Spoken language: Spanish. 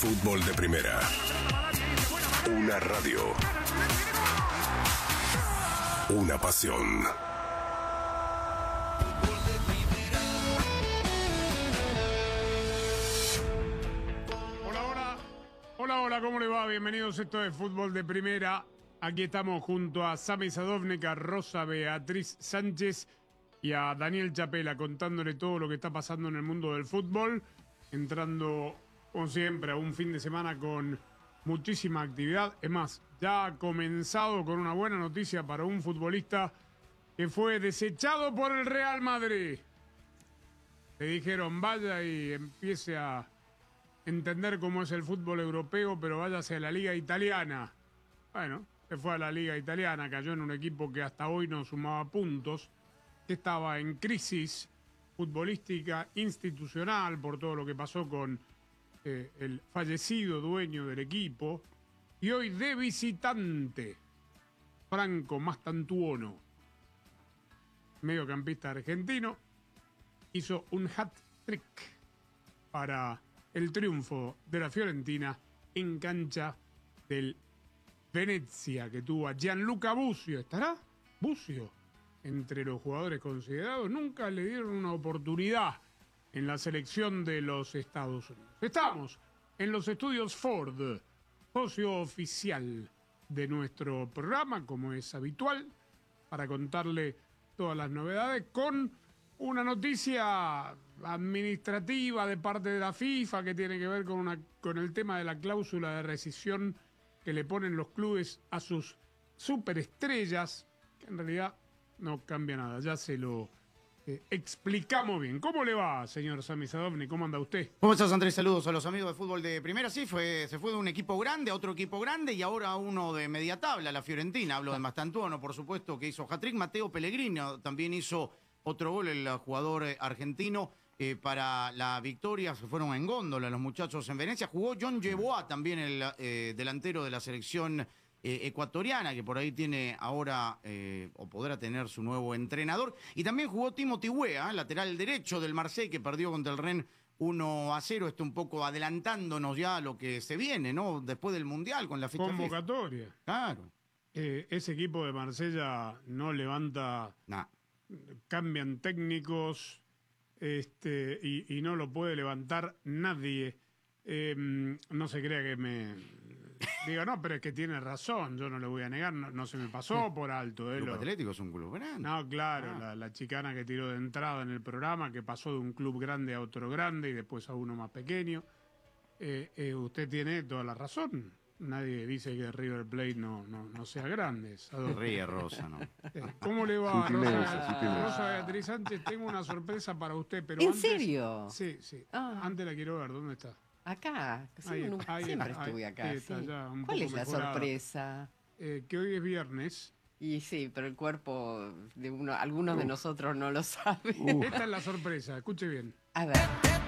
Fútbol de Primera. Una radio. Una pasión. Hola, ¿cómo le va? Bienvenidos, esto es Fútbol de Primera. Aquí estamos junto a Sami Sadovnik, a Rosa Beatriz Sánchez y a Daniel Chapela contándole todo lo que está pasando en el mundo del fútbol, entrando, como siempre, a un fin de semana con muchísima actividad. Es más, ya ha comenzado con una buena noticia para un futbolista que fue desechado por el Real Madrid. Le dijeron, vaya y empiece a entender cómo es el fútbol europeo, pero váyase a la Liga Italiana. Bueno, se fue a la Liga Italiana, cayó en un equipo que hasta hoy no sumaba puntos, que estaba en crisis futbolística institucional por todo lo que pasó con el fallecido dueño del equipo, y hoy de visitante, Franco Mastantuono, mediocampista argentino, hizo un hat-trick para el triunfo de la Fiorentina en cancha del Venezia, que tuvo a Gianluca Busio. ¿Estará Busio entre los jugadores considerados? Nunca le dieron una oportunidad en la selección de los Estados Unidos. Estamos en los estudios Ford, socio oficial de nuestro programa, como es habitual, para contarle todas las novedades con una noticia administrativa de parte de la FIFA que tiene que ver con el tema de la cláusula de rescisión que le ponen los clubes a sus superestrellas, que en realidad no cambia nada, ya se lo explicamos bien. ¿Cómo le va, señor Sami Sadovnik? ¿Cómo anda usted? ¿Cómo estás, Andrés? Saludos a los amigos de Fútbol de Primera. Sí, se fue de un equipo grande a otro equipo grande y ahora a uno de media tabla, la Fiorentina. Hablo de Mastantuono, por supuesto, que hizo hat-trick. Matteo Pellegrini también hizo otro gol, el jugador argentino, para la victoria. Se fueron en góndola los muchachos en Venecia. Jugó John Yeboah, también el delantero de la selección ecuatoriana, que por ahí tiene ahora, o podrá tener su nuevo entrenador. Y también jugó Timothy Weah, lateral derecho del Marseille, que perdió contra el Rennes 1-0. Esto un poco adelantándonos ya a lo que se viene, ¿no? Después del Mundial, con la fecha convocatoria. FIFA. Claro. Ese equipo de Marsella no levanta... Nah. Cambian técnicos y no lo puede levantar nadie. No se crea que me diga, no, pero es que tiene razón, yo no le voy a negar, no se me pasó por alto. El Club Atlético es un club grande. No, claro, la chicana que tiró de entrada en el programa, que pasó de un club grande a otro grande y después a uno más pequeño. Usted tiene toda la razón. Nadie dice que River Plate no sea grande. Ríe Rosa, ¿no? ¿Cómo le va, Rosa Beatriz Sánchez? Tengo una sorpresa para usted, pero ¿En antes... serio? Sí. Antes la quiero ver. ¿Dónde está? Acá. Siempre estuve acá. Ahí está, sí. ya un ¿Cuál poco es la mejorada. sorpresa? Que hoy es viernes. Y sí, pero el cuerpo de algunos de nosotros no lo sabe. Esta es la sorpresa, escuche bien. A ver.